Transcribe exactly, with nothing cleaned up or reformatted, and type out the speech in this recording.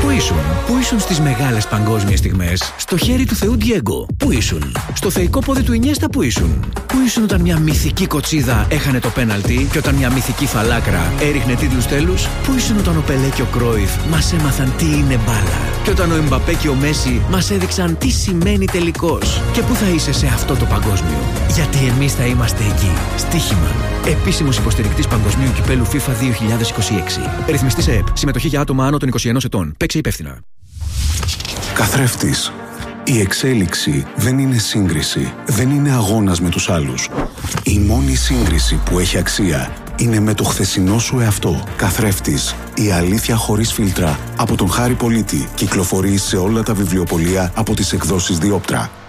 Πού ήσουν? Πού ήσουν στις μεγάλες παγκόσμιες στιγμές? Στο χέρι του Θεού Ντιέγκο. Πού ήσουν? Στο θεϊκό πόδι του Ινιέστα. Πού ήσουν? Πού ήσουν όταν μια μυθική κοτσίδα έχανε το πέναλτι και όταν μια μυθική φαλάκρα έριχνε τίτλους τέλους? Πού ήσουν όταν ο Πελέ και ο Κρόιφ μας έμαθαν τι είναι μπάλα? Και όταν ο Εμπαπέ και ο Μέση μας έδειξαν τι σημαίνει τελικός? Και πού θα είσαι σε αυτό το παγκόσμιο? Γιατί εμείς θα είμαστε εκεί. Στοίχημα. Επίσημος υποστηρικτής παγκοσμίου κυπέλου FIFA δύο χιλιάδες είκοσι έξι. Ρυθμιστής ΕΕΠ. Συμμετοχή για άτομα άνω των είκοσι ενός ετών. Παίξε υπεύθυνα. Καθρέφτης. Η εξέλιξη δεν είναι σύγκριση. Δεν είναι αγώνας με τους άλλους. Η μόνη σύγκριση που έχει αξία είναι με το χθεσινό σου εαυτό. Καθρέφτης. Η αλήθεια χωρίς φίλτρα. Από τον Χάρη Πολίτη. Κυκλοφορεί σε όλα τα βιβλιοπωλεία από τις εκδόσεις Διόπτρα.